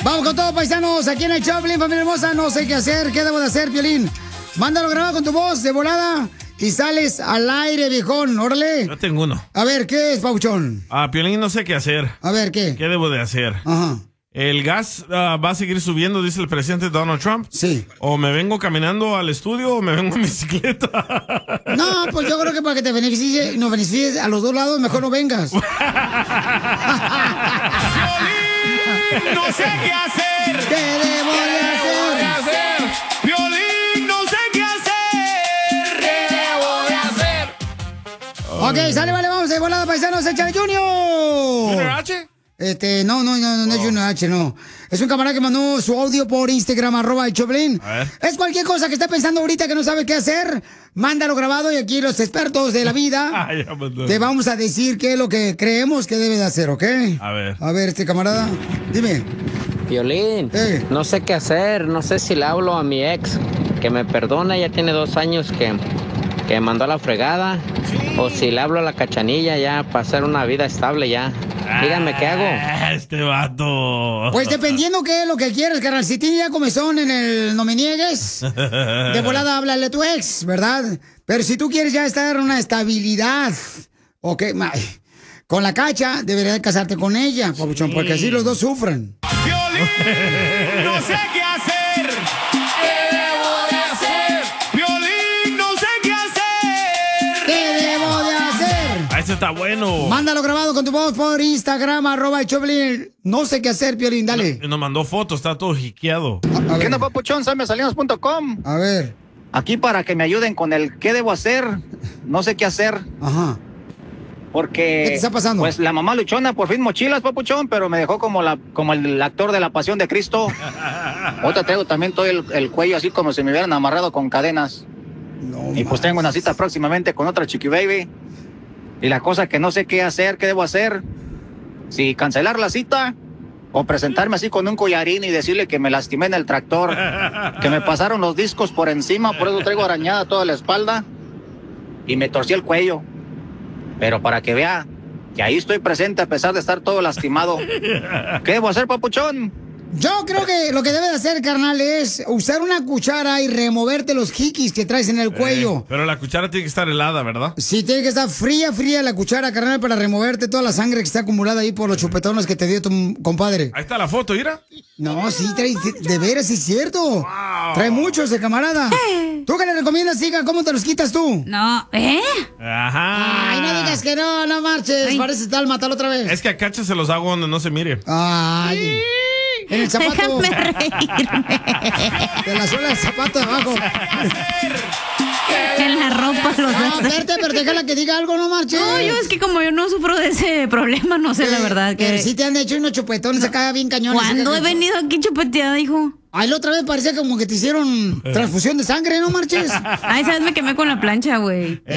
Vamos con todo, paisanos, aquí en el Choplin, familia hermosa. No sé qué hacer, ¿qué debo de hacer, Piolín? Mándalo grabado con tu voz de volada y sales al aire, viejón. Órale. Yo tengo uno. A ver, ¿qué es, Pauchón? Piolín, no sé qué hacer. A ver, ¿qué? ¿Qué debo de hacer? Ajá. ¿El gas va a seguir subiendo, dice el presidente Donald Trump? Sí. ¿O me vengo caminando al estudio o me vengo en bicicleta? No, pues yo creo que para que te beneficies a los dos lados, mejor no vengas. Piolín, no sé qué hacer. ¿Qué debo de hacer? Piolín, no sé qué hacer. ¿Qué debo de hacer? Ok, sale, vale, vamos de volada, paisanos, échale Junior. ¿Junior H? No es Junior H, no. Es un camarada que mandó su audio por Instagram, @el Choplin. Es cualquier cosa que esté pensando ahorita que no sabe qué hacer, mándalo grabado y aquí los expertos de la vida te vamos a decir qué es lo que creemos que debe de hacer, ¿ok? A ver. A ver, camarada, dime. Piolín, no sé qué hacer, no sé si le hablo a mi ex, que me perdona, ya tiene 2 años que me mandó a la fregada, o si le hablo a la Cachanilla ya para hacer una vida estable ya. Dígame qué hago. Este vato. Pues dependiendo qué es lo que quieres, carnal. Si tienes ya comezón en el no me niegues, de volada háblale a tu ex, ¿verdad? Pero si tú quieres ya estar en una estabilidad, ok, con la Cacha, deberías casarte con ella, papuchón, porque así los dos sufren. Piolín, no sé qué hacer. ¿Qué debo de hacer? Piolín, no sé qué hacer. ¿Qué debo de hacer? Ese está bueno. Mándalo grabado con tu voz por Instagram, @el Choplin. No sé qué hacer, Piolín, dale. Nos mandó fotos, está todo jiqueado. ¿Qué onda, papuchón? Samesalinos.com. A ver. Aquí para que me ayuden con el qué debo hacer. No sé qué hacer. Ajá. Porque... ¿Qué te está pasando? Pues la mamá luchona, por fin mochilas, papuchón, pero me dejó como el actor de La Pasión de Cristo. Ahorita traigo también todo el cuello así como si me hubieran amarrado con cadenas. Y pues tengo una cita próximamente con otra chiqui baby. Y la cosa que no sé qué hacer, qué debo hacer. Si cancelar la cita o presentarme así con un collarín y decirle que me lastimé en el tractor, que me pasaron los discos por encima, por eso traigo arañada toda la espalda y me torcí el cuello. Pero para que vea que ahí estoy presente a pesar de estar todo lastimado. ¿Qué debo hacer, papuchón? Yo creo que lo que debes hacer, carnal, es usar una cuchara y removerte los jiquis que traes en el cuello. Pero la cuchara tiene que estar helada, ¿verdad? Sí, tiene que estar fría la cuchara, carnal, para removerte toda la sangre que está acumulada ahí por los chupetones que te dio tu compadre. Ahí está la foto, mira. No, sí, trae, de veras, sí es cierto. Wow. Trae mucho ese camarada. ¿Tú qué le recomiendas, hija? ¿Cómo te los quitas tú? No, Ajá. Ay, no digas que no marches. Ay. Parece tal, mátalo otra vez. Es que a Cacha se los hago donde no se mire. Ay. En el zapato. Déjame reírme. De la suela del zapato de abajo. En la ropa los no, espérate, pero déjala que diga algo, no marches. No, yo es que como yo no sufro de ese problema, no sé la verdad. Que sí te han hecho unos chupetones acá bien cañones. ¿Cuándo he venido aquí chupeteada, hijo? Ay, la otra vez parecía como que te hicieron transfusión de sangre, ¿no marches? Ay, ¿sabes? Me quemé con la plancha, güey. Sí.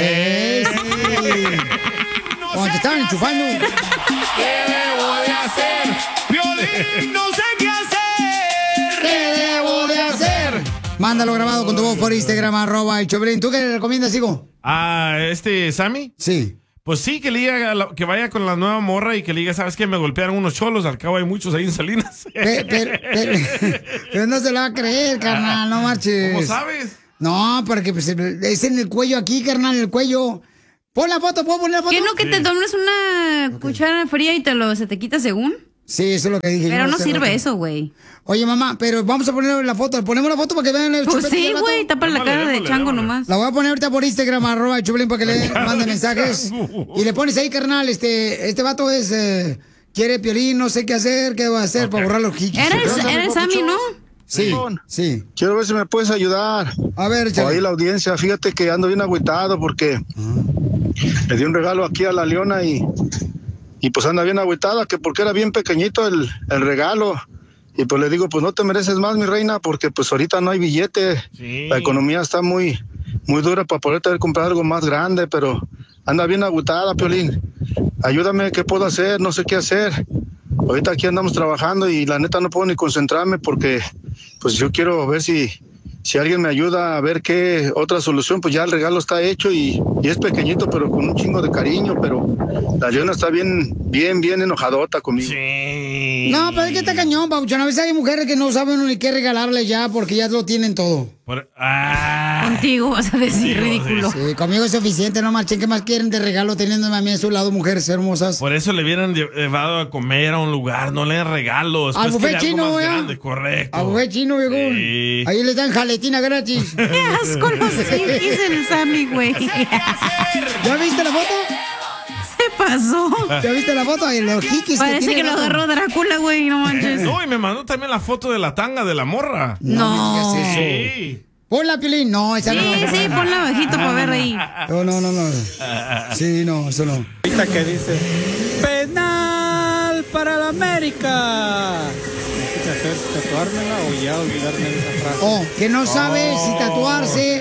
Cuando te estaban enchufando. ¿Qué debo de hacer? Piolín, no sé qué hacer. ¿Qué debo de hacer? Mándalo grabado con tu voz por Instagram, @el Choplin. ¿Tú qué le recomiendas, hijo? ¿Sammy? Sí. Pues sí, que le diga, que vaya con la nueva morra y que le diga, ¿sabes qué? Me golpearon unos cholos, al cabo hay muchos ahí en Salinas. Pero no se lo va a creer, carnal, no marches. ¿Cómo sabes? No, porque pues, es en el cuello aquí, carnal, en el cuello. Pon la foto, ¿puedo poner la foto? ¿Qué no que te tomes una cuchara fría y se te quita según? Sí, eso es lo que dije. Pero no sirve eso, güey. Oye, mamá, pero vamos a poner la foto. Ponemos la foto para que vean el Pues sí, güey, tapa la cara de chango nomás. La voy a poner ahorita por Instagram, @el Choplin, para que le manden mensajes. Y le pones ahí, carnal, este vato es... quiere Piolín, no sé qué hacer, qué debo hacer para borrar los jiquis. Era Sammy, ¿no? Sí, sí. Quiero ver si me puedes ayudar. A ver, ahí la audiencia, fíjate que ando bien agüitado porque le di un regalo aquí a la Leona y pues anda bien agüitada, que porque era bien pequeñito el regalo. Y pues le digo, pues no te mereces más, mi reina, porque pues ahorita no hay billete. Sí. La economía está muy dura para poder comprar algo más grande, pero anda bien agüitada, Piolín. Ayúdame, ¿qué puedo hacer? No sé qué hacer. Ahorita aquí andamos trabajando y la neta no puedo ni concentrarme porque pues yo quiero ver si si alguien me ayuda a ver qué otra solución, pues ya el regalo está hecho y es pequeñito, pero con un chingo de cariño, pero la Leona está bien enojadota conmigo. Sí. No, pero es que está cañón, Pabuchón. A veces hay mujeres que no saben ni qué regalarle ya porque ya lo tienen todo. Contigo vas a decir, Contigo, ridículo. Sí, conmigo es suficiente, no marchen. ¿Qué más quieren de regalo teniéndome a mí a su lado, mujeres hermosas? Por eso le hubieran llevado a comer a un lugar, no le den regalos. Al Pues buffet quiere algo chino, más ¿eh? grande, correcto. A buffet chino, viejo. Sí. Ahí les dan jaletina gratis. Qué asco los hippies del Sammy, güey. ¿Ya viste la foto? Se pasó. ¿Ya viste la foto? Ay, los hikis Parece que lo tiene agarró Drácula, güey, no manches. No, y me mandó también la foto de la tanga de la morra. No. me digas eso. Sí. Ponla, Piolín. No, esa Sí, no. sí, ponla bajito para ver ahí. No. Sí, no, eso no. Ahorita que dice penal para la América. ¿Necesito hacer tatuármela o ya olvidarme de esa frase? Oh, que no sabe si tatuarse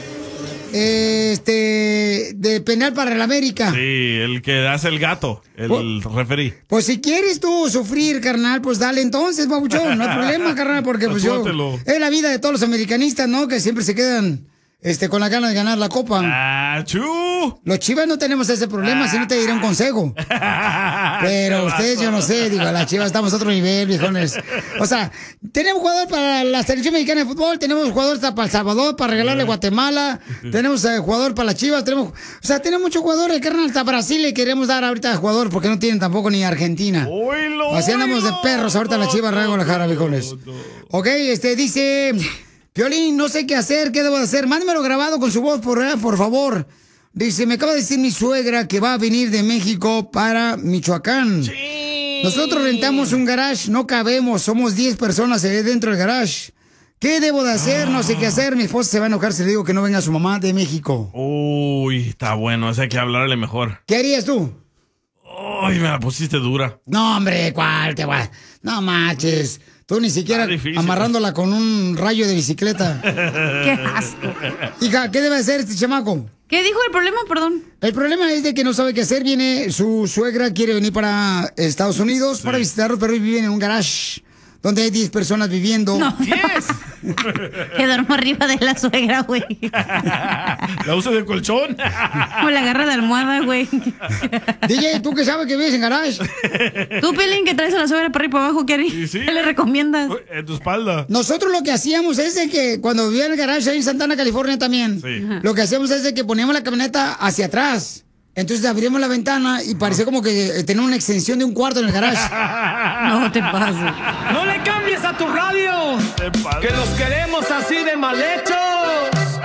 de penal para el América. Sí, el que hace el gato, el referí. Pues si quieres tú sufrir, carnal, pues dale entonces, babuchón. No hay problema, carnal, porque pues yo... Tatúatelo. Es la vida de todos los americanistas, ¿no? Que siempre se quedan con la ganas de ganar la copa. ¡Achú! Los Chivas no tenemos ese problema, si no te diré un consejo. Pero ustedes, yo no sé, digo, las Chivas estamos a otro nivel, viejones. O sea, tenemos jugadores para la selección mexicana de fútbol, tenemos jugadores para El Salvador, para regalarle a Guatemala, tenemos jugador para las Chivas, tenemos muchos jugadores, carnal, hasta Brasil le queremos dar ahorita jugador porque no tienen tampoco ni Argentina. Así andamos de perros ahorita las Chivas, Rayo Guadalajara, viejones. Ok, dice... Piolín, no sé qué hacer, qué debo de hacer. Mándemelo grabado con su voz, por favor. Dice, me acaba de decir mi suegra que va a venir de México para Michoacán. Sí. Nosotros rentamos un garage, no cabemos, somos 10 personas dentro del garage. ¿Qué debo de hacer? No sé qué hacer. Mi esposa se va a enojar si le digo que no venga su mamá de México. Uy, está bueno, ese hay que hablarle mejor. ¿Qué harías tú? Uy, me la pusiste dura. No, hombre, ¿cuál te va? No manches. Tú ni siquiera amarrándola con un rayo de bicicleta. Qué asco. Hija, ¿qué debe hacer este chamaco? ¿Qué dijo el problema, perdón? El problema es de que no sabe qué hacer. Viene, su suegra quiere venir para Estados Unidos para visitarlo, pero vive en un garage donde hay 10 personas viviendo. No, que duermo arriba de la suegra, güey. ¿La usa de colchón? O la agarra de almohada, güey. DJ, ¿tú qué sabes que vives en garage? Tú, Pelín, que traes a la suegra para arriba y para abajo, ¿qué harías? Sí. ¿Qué le recomiendas? En tu espalda. Nosotros lo que hacíamos es de que cuando vivía en el garage ahí en Santana, California también, lo que hacíamos es de que poníamos la camioneta hacia atrás. Entonces abrimos la ventana y parecía como que tenía una extensión de un cuarto en el garage. No te pases. ¡No le cambies a tu radio! ¡Que los queremos así de mal hechos!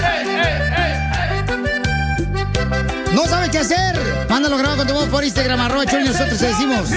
¿No sabe qué hacer? Mándalo grabado con tu voz por Instagram, @Choli, nosotros te decimos.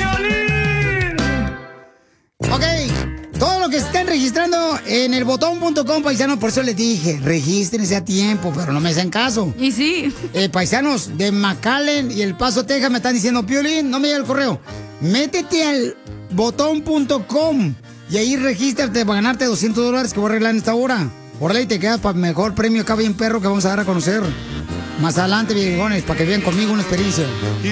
Ok, todo lo que se estén registrando en el botón.com, paisanos, por eso les dije, regístrense a tiempo, pero no me hacen caso. Y sí. Paisanos de McAllen y El Paso, Texas, me están diciendo, Piolín, no me llega el correo. Métete al botón.com y ahí regístrate para ganarte $200 que voy a arreglar en esta hora. Por ley te quedas para mejor premio acá bien perro que vamos a dar a conocer más adelante, viejones, para que vean conmigo una experiencia.